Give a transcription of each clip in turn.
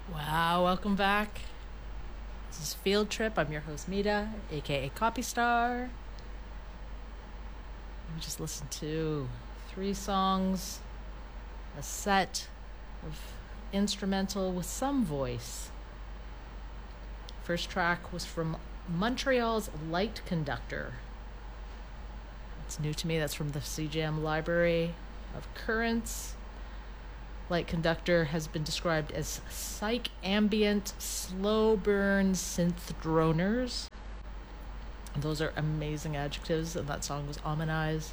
Wow, welcome back. This is Field Trip. I'm your host, Mita, aka Copy Star. We just listened to 3 songs, a set of instrumental with some voice. First track was from Montreal's Light Conductor. It's new to me. That's from the CJAM Library of Currents. Light Conductor has been described as psych ambient, slow burn synth droners. Those are amazing adjectives, and that song was Omanize.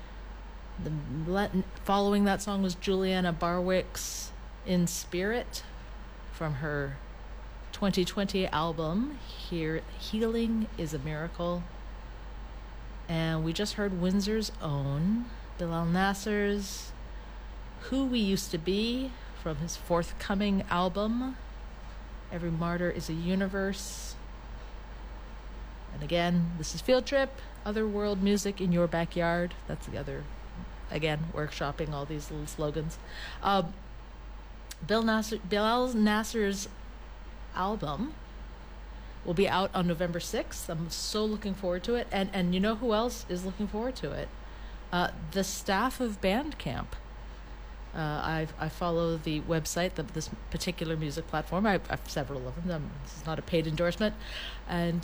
Following that song was Juliana Barwick's In Spirit from her 2020 album, Healing is a Miracle. And we just heard Windsor's own, Bilal Nasser's Who We Used to Be from his forthcoming album, Every Martyr is a Universe. And again, this is Field Trip, other world music in your backyard. That's the other, again, workshopping all these little slogans. Bilal Nasser's album will be out on November 6th. I'm so looking forward to it. And you know who else is looking forward to it? The staff of Bandcamp. I follow the website, this particular music platform. I have several of them. This is not a paid endorsement. And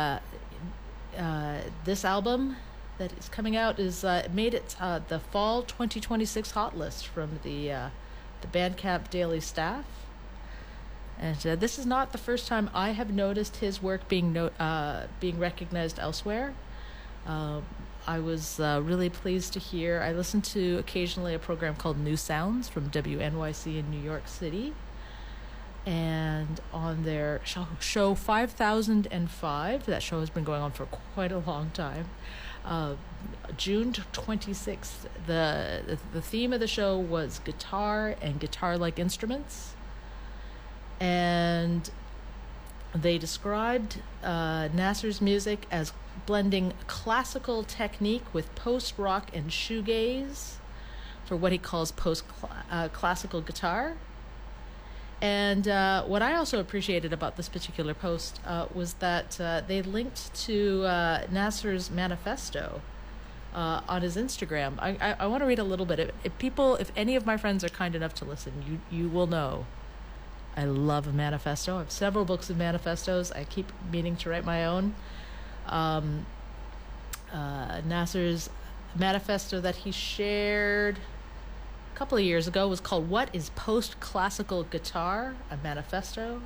this album that is coming out is made it the fall 2026 hot list from the Bandcamp daily staff. And this is not the first time I have noticed his work being recognized elsewhere. I was really pleased to hear. I listen to occasionally a program called New Sounds from WNYC in New York City. And on their show 5005, that show has been going on for quite a long time, June 26th, the theme of the show was guitar and guitar-like instruments. And they described Nasser's music as blending classical technique with post-rock and shoegaze for what he calls post-classical guitar. And what I also appreciated about this particular post was that they linked to Nasser's manifesto on his Instagram. I want to read a little bit. If any of my friends are kind enough to listen, you will know I love a manifesto. I have several books of manifestos. I keep meaning to write my own. Nasser's manifesto that he shared a couple of years ago was called What is Post-Classical Guitar? A Manifesto.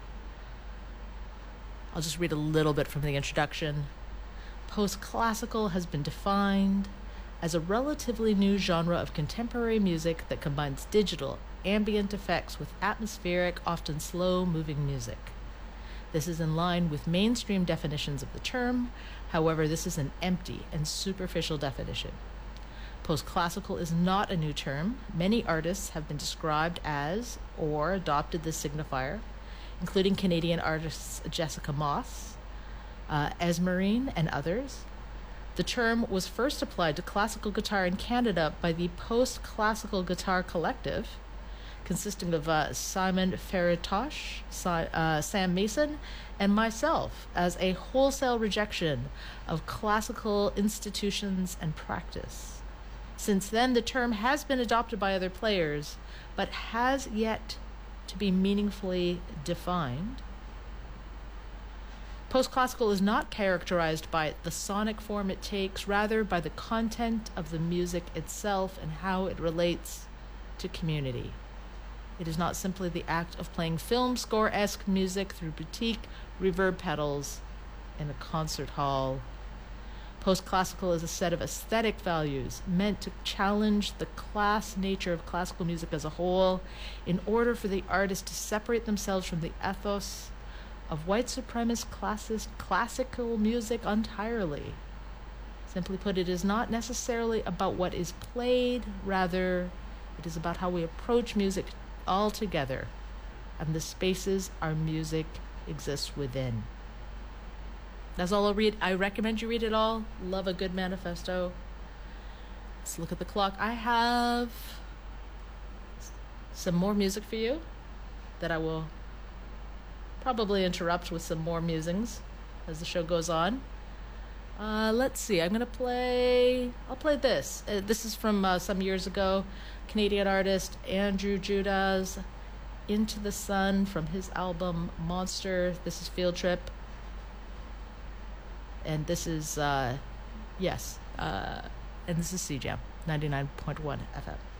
I'll just read a little bit from the introduction. Post-classical has been defined as a relatively new genre of contemporary music that combines digital, ambient effects with atmospheric, often slow-moving music. This is in line with mainstream definitions of the term. However, this is an empty and superficial definition. Post-classical is not a new term. Many artists have been described as or adopted this signifier, including Canadian artists Jessica Moss, Esmerine, and others. The term was first applied to classical guitar in Canada by the Post-Classical Guitar Collective, consisting of Simon Ferretosh, Sam Mason, and myself, as a wholesale rejection of classical institutions and practice. Since then, the term has been adopted by other players, but has yet to be meaningfully defined. Post-classical is not characterized by the sonic form it takes, rather by the content of the music itself and how it relates to community. It is not simply the act of playing film score-esque music through boutique reverb pedals in a concert hall. Post-classical is a set of aesthetic values meant to challenge the class nature of classical music as a whole in order for the artist to separate themselves from the ethos of white supremacist classical music entirely. Simply put, it is not necessarily about what is played, rather it is about how we approach music altogether and the spaces our music exists within. That's all I'll read. I recommend you read it all. Love a good manifesto. Let's look at the clock. I have some more music for you that I will probably interrupt with some more musings as the show goes on. Let's see. I'll play this. This is from some years ago. Canadian artist Andrew Judas, Into the Sun, from his album Monster. This is Field Trip. And this is, and this is CJAM 99.1 FM.